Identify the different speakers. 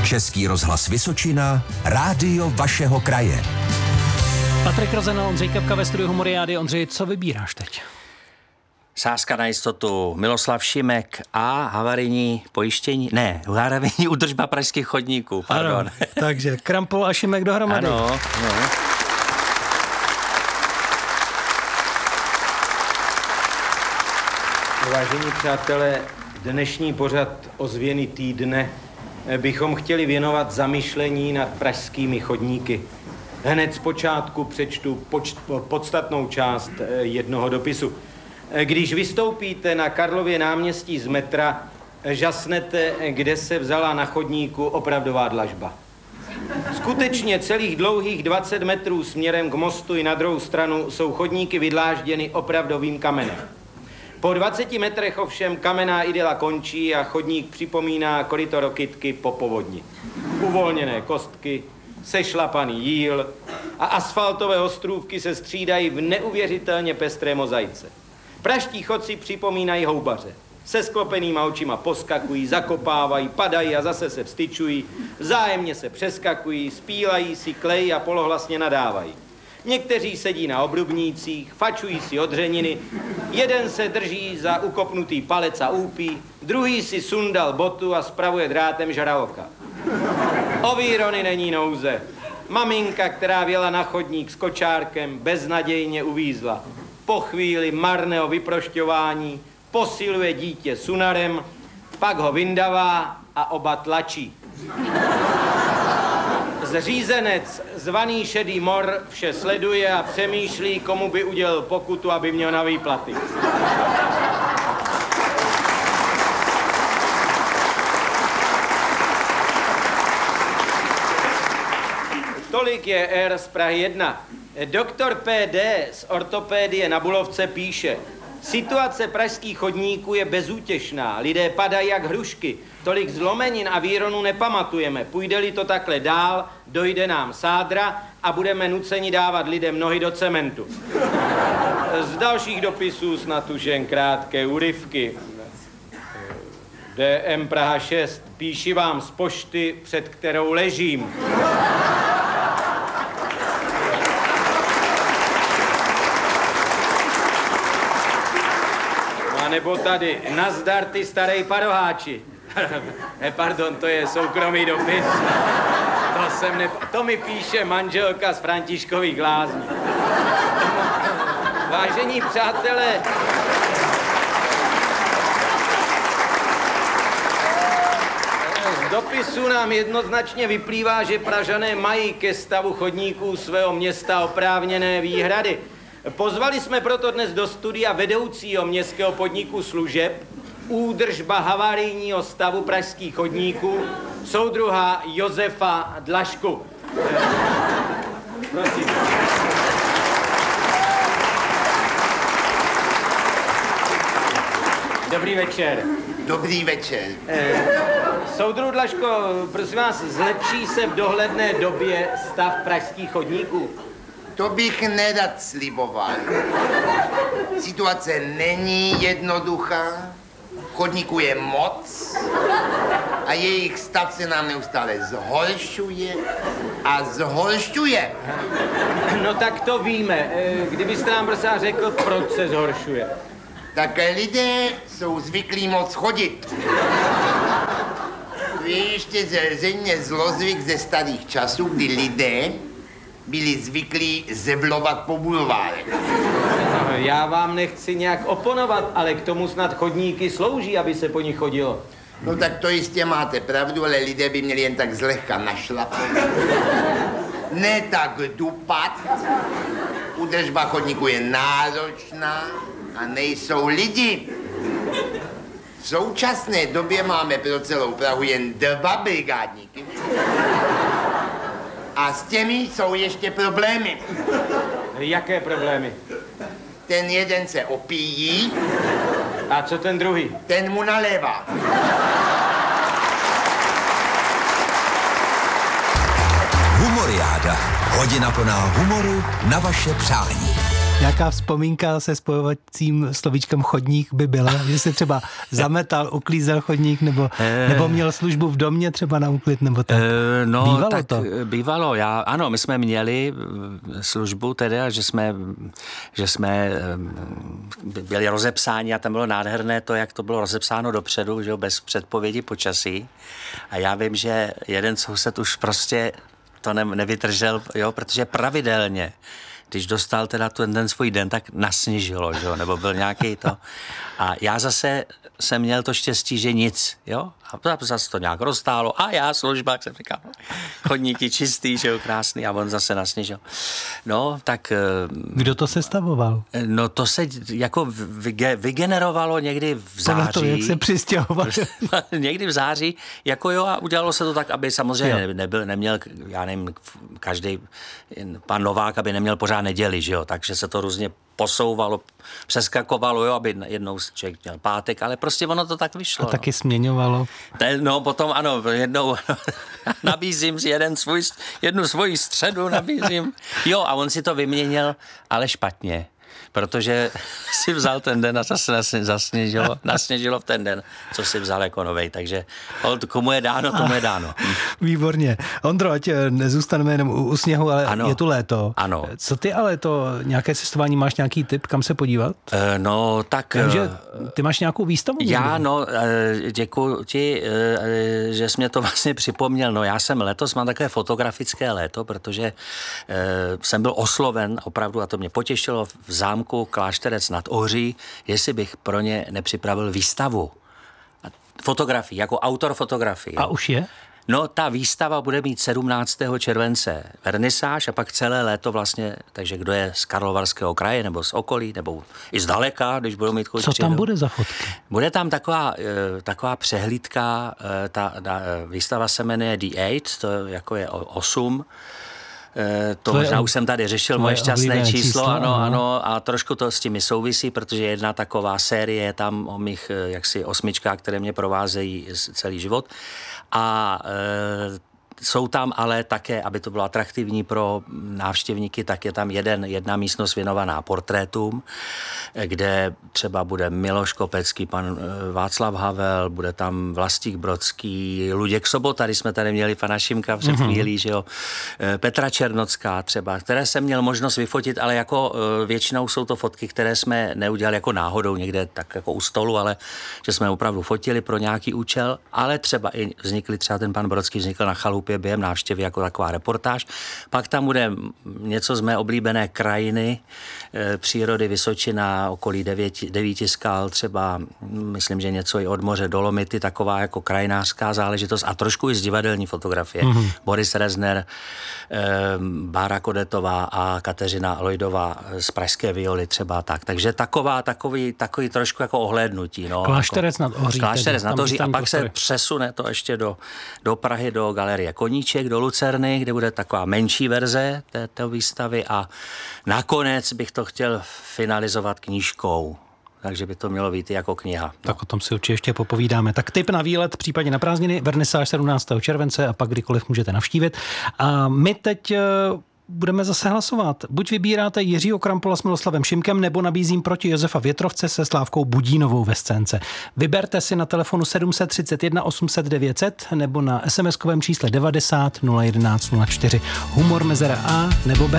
Speaker 1: Český rozhlas Vysočina, rádio vašeho kraje.
Speaker 2: Patrik Rozen, Ondřej Kapka ve studiu Humoriády. Ondřej, co vybíráš teď?
Speaker 3: Sázka na jistotu, Miloslav Šimek a havarijní údržba pražských chodníků, pardon.
Speaker 2: Ano, takže Krampol a Šimek dohromady.
Speaker 3: Ano.
Speaker 4: Vážení přátelé, dnešní pořad Ozvěny týdne bychom chtěli věnovat zamyšlení nad pražskými chodníky. Hned zpočátku přečtu podstatnou část jednoho dopisu. Když vystoupíte na Karlově náměstí z metra, žasnete, kde se vzala na chodníku opravdová dlažba. Skutečně celých dlouhých 20 metrů směrem k mostu i na druhou stranu jsou chodníky vydlážděny opravdovým kamenem. Po 20 metrech ovšem kamenná idyla končí a chodník připomíná koryto Rokytky po povodni. Uvolněné kostky, sešlapaný jíl a asfaltové ostrůvky se střídají v neuvěřitelně pestré mozaice. Pražští chodci připomínají houbaře. Se sklopenýma očima poskakují, zakopávají, padají a zase se vstyčují, vzájemně se přeskakují, spílají si klej a polohlasně nadávají. Někteří sedí na obrubnících, fačují si odřeniny, jeden se drží za ukopnutý palec a úpí, druhý si sundal botu a spravuje drátem žraloka. O výrony není nouze. Maminka, která vjela na chodník s kočárkem, beznadějně uvízla. Po chvíli marného vyprošťování posiluje dítě sunarem, pak ho vyndavá a oba tlačí. Zřízenec, zvaný Šedý mor, vše sleduje a přemýšlí, komu by udělal pokutu, aby měl na výplaty. Tolik je R z Prahy 1. Doktor PD z ortopédie na Bulovce píše: situace pražských chodníků je bezútěšná, lidé padají jak hrušky, tolik zlomenin a výronů nepamatujeme. Půjde-li to takhle dál, dojde nám sádra a budeme nuceni dávat lidem nohy do cementu. Z dalších dopisů snad už jen krátké úryvky. DM Praha 6, píši vám z pošty, před kterou ležím. A nebo tady, nazdar ty starej paroháči. Pardon, to je soukromý dopis. To mi píše manželka z Františkových Lázní. Vážení přátelé, z dopisu nám jednoznačně vyplývá, že Pražané mají ke stavu chodníků svého města oprávněné výhrady. Pozvali jsme proto dnes do studia vedoucího městského podniku služeb, údržba havarijního stavu pražských chodníků, soudruha Josefa Dlažku. Prosím. Dobrý večer.
Speaker 5: Dobrý večer.
Speaker 4: Soudruh Dlažko, prosím vás, zlepší se v dohledné době stav pražských chodníků?
Speaker 5: To bych nerad sliboval. Situace není jednoduchá, chodníků je moc a jejich stav se nám neustále zhoršuje a zhoršuje.
Speaker 4: No tak to víme. Kdybyste nám prosím řekl, proč se zhoršuje.
Speaker 5: Tak lidé jsou zvyklí moc chodit. To je ještě země zlozvyk ze starých časů, kdy lidé byli zvyklí zeblovat po bulvárech.
Speaker 4: Já vám nechci nějak oponovat, ale k tomu snad chodníky slouží, aby se po nich chodilo.
Speaker 5: No tak to jistě máte pravdu, ale lidé by měli jen tak zlehka našlapat. Ne tak dupat. Údržba chodníku je náročná a nejsou lidi. V současné době máme pro celou Prahu jen 2 brigádníky. A s těmi jsou ještě problémy.
Speaker 4: Jaké problémy?
Speaker 5: Ten jeden se opíjí.
Speaker 4: A co ten druhý?
Speaker 5: Ten mu nalévá.
Speaker 1: Humoriáda. Hodina plná humoru na vaše přání.
Speaker 2: Nějaká vzpomínka se spojovacím slovíčkem chodník by byla, že se třeba zametal, uklízel chodník, nebo měl službu v domě třeba na úklid, nebo tak?
Speaker 3: No,
Speaker 2: bývalo
Speaker 3: tak
Speaker 2: to?
Speaker 3: Bývalo. Ano, my jsme měli službu teda, že jsme byli rozepsáni a tam bylo nádherné to, jak to bylo rozepsáno dopředu, že jo, bez předpovědi počasí. A já vím, že jeden soused už prostě to nevydržel, jo, protože pravidelně, když dostal teda ten svůj den, tak nasněžilo, že jo, nebo byl nějaký to. A já zase jsem měl to štěstí, že nic, jo, a zase to nějak roztálo a já služba, jak jsem říkal, chodníky čistý, že jo, krásný, a on zase nasněžil. No, tak...
Speaker 2: Kdo to sestavoval?
Speaker 3: No, to se jako vygenerovalo někdy v září.
Speaker 2: To, jak se přistěhoval.
Speaker 3: Někdy v září, jako jo, a udělalo se to tak, aby samozřejmě neměl, já nevím, každý pan Novák, aby neměl pořád neděli, že jo, takže se to různě posouvalo, přeskakovalo, jo, aby jednou člověk měl pátek, ale prostě ono to tak vyšlo.
Speaker 2: A taky směňovalo.
Speaker 3: No, potom ano, jednou nabízím si jednu svoji středu nabízím. Jo, a on si to vyměnil, ale špatně. Protože si vzal ten den a zase nasněžilo v ten den, co si vzal jako novej. Takže komu je dáno, tomu je dáno.
Speaker 2: Výborně. Ondro, ať nezůstaneme jenom u sněhu, ale
Speaker 3: ano,
Speaker 2: je tu léto.
Speaker 3: Ano.
Speaker 2: Co ty ale nějaké cestování, máš nějaký tip, kam se podívat?
Speaker 3: No, tak...
Speaker 2: Vím, že ty máš nějakou výstavu?
Speaker 3: Děkuji ti, že jsi mě to vlastně připomněl. No, já jsem letos, mám takové fotografické léto, protože jsem byl osloven opravdu, a to mě potěšilo, v zámku Klášterec nad Ohří, jestli bych pro ně nepřipravil výstavu. Fotografii, jako autor fotografie.
Speaker 2: A už je?
Speaker 3: No, ta výstava bude mít 17. července vernisáž a pak celé léto vlastně, takže kdo je z Karlovarského kraje nebo z okolí, nebo i zdaleka, když budou mít
Speaker 2: Co tam bude za fotky?
Speaker 3: Bude tam taková přehlídka, ta výstava se jmenuje The 8, to jako je 8. To možná už jsem tady řešil, moje šťastné číslo, ano, a trošku to s tím souvisí, protože jedna taková série je tam o mých jaksi 8, které mě provázejí celý život. A jsou tam ale také, aby to bylo atraktivní pro návštěvníky, tak je tam jedna místnost věnovaná portrétům, kde třeba bude Miloš Kopecký, pan Václav Havel, bude tam Vlastík Brodský, Luděk Sobota, když jsme tady měli pana Šimka před chvílí, že jo, Petra Černocká třeba, které jsem měl možnost vyfotit, ale jako většinou jsou to fotky, které jsme neudělali jako náhodou někde tak jako u stolu, ale že jsme opravdu fotili pro nějaký účel, ale třeba i ten pan Brodský vznikl na chalupě během návštěvy jako taková reportáž. Pak tam bude něco z mé oblíbené krajiny, přírody Vysočina, okolí 9 skal, třeba myslím, že něco i od moře Dolomity, taková jako krajinářská záležitost a trošku i z divadelní fotografie. Boris Rezner, Bára Kodetová a Kateřina Lojdová z Pražské violy třeba tak. Takže takový trošku jako ohlédnutí. No,
Speaker 2: Klášterec nad Ohří.
Speaker 3: Klášterec nad Ohří a pak se přesune to ještě do Prahy, do galerie Koníček, do Lucerny, kde bude taková menší verze této výstavy a nakonec bych to chtěl finalizovat knížkou. Takže by to mělo být jako kniha.
Speaker 2: Tak o tom si určitě ještě popovídáme. Tak tip na výlet, případně na prázdniny, vernisáž 17. července a pak kdykoliv můžete navštívit. A my teď budeme zase hlasovat. Buď vybíráte Jiřího Krampola s Miloslavem Šimkem, nebo nabízím proti Josefa Větrovce se Slávkou Budínovou ve scénce. Vyberte si na telefonu 731 800 900 nebo na SMS-kovém čísle 90 011 04. Humor mezera A nebo B.